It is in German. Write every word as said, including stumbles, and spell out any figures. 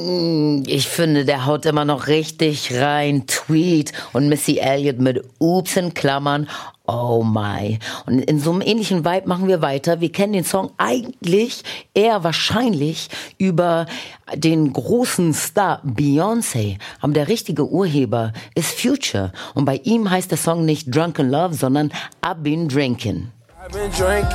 Ich finde, der haut immer noch richtig rein. Tweet und Missy Elliott mit Oops in Klammern. Oh my. Und in so einem ähnlichen Vibe machen wir weiter. Wir kennen den Song eigentlich eher wahrscheinlich über den großen Star Beyoncé. Aber der richtige Urheber ist Future. Und bei ihm heißt der Song nicht Drunken Love, sondern I've Been Drinking. I've been drinking.